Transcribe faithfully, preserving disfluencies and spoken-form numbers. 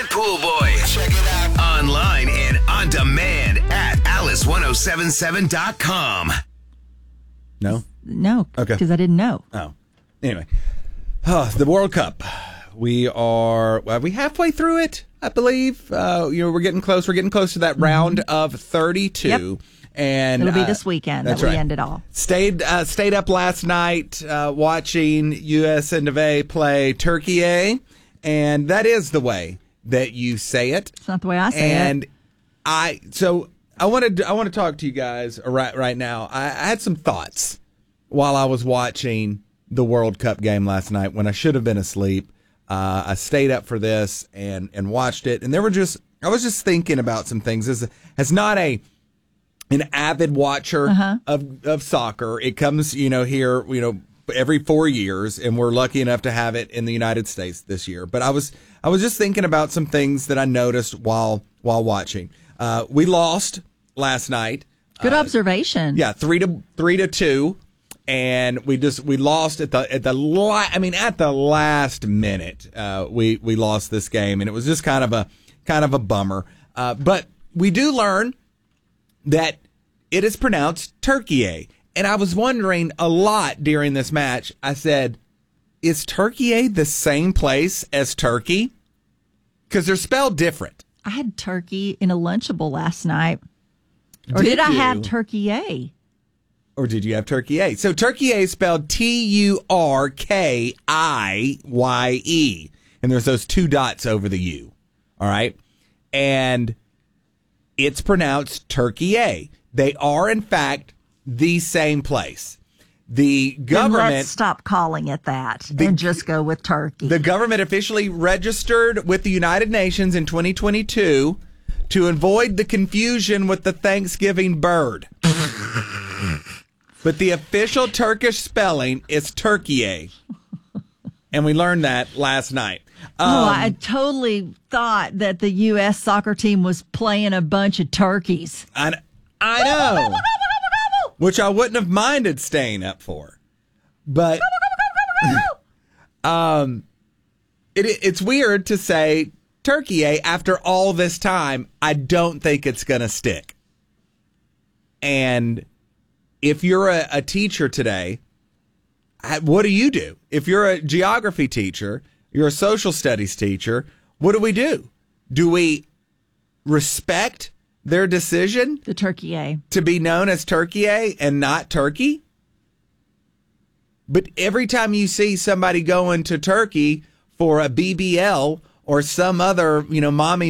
Pool Boy. Check it out. Online and on demand at alice ten seventy-seven dot com. No? No. Okay. Because I didn't know. Oh. Anyway. Oh, the World Cup. We are, are we halfway through it, I believe. Uh, you know, we're getting close. We're getting close to that mm-hmm. round of thirty-two. Yep. And it'll be uh, this weekend that that's we right. end it all. Stayed uh, stayed up last night uh, watching U S and A play Turkey, and that is the way that you say it. It's not the way I say and it. And I so I wanted I want to talk to you guys right right now. I, I had some thoughts while I was watching the World Cup game last night when I should have been asleep. Uh, I stayed up for this and, and watched it, and there were just I was just thinking about some things. As as not a an avid watcher uh-huh. of of soccer, it comes you know here you know every four years, and we're lucky enough to have it in the United States this year. But I was I was just thinking about some things that I noticed while while watching. Uh, we lost last night. Good uh, observation. Yeah, three to three to two. And we just we lost at the at the la- I mean at the last minute uh, we we lost this game, and it was just kind of a kind of a bummer. Uh, but we do learn that it is pronounced Turkey, and I was wondering a lot during this match. I said, "Is Turkey the same place as Turkey? Because they're spelled different." I had turkey in a Lunchable last night, or did, did I you? have Turkey? Or did you have Turkey? So Turkey is spelled T U R K I Y E. And there's those two dots over the U. All right? And it's pronounced Turkey. They are, in fact, the same place. The government... Then let's stop calling it that the, and just go with Turkey. The government officially registered with the United Nations in twenty twenty-two to avoid the confusion with the Thanksgiving bird. But the official Turkish spelling is Turkey. And we learned that last night. Um, oh, I totally thought that the U S soccer team was playing a bunch of turkeys. I, I know. Which I wouldn't have minded staying up for. But um, it, it's weird to say Turkey after all this time. I don't think it's going to stick. And... if you're a, a teacher today, what do you do? If you're a geography teacher, you're a social studies teacher, what do we do? Do we respect their decision? The Turkey to be known as Turkey and not Turkey? But every time you see somebody going to Turkey for a B B L or some other, you know, mommy